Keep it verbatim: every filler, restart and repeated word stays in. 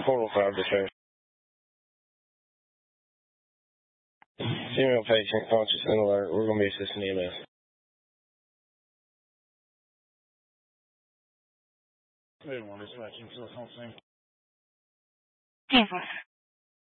Portal five dispatch. Female patient, conscious and alert. We're going to be assisting E M S. Wait one, dispatching to the home scene. ten four.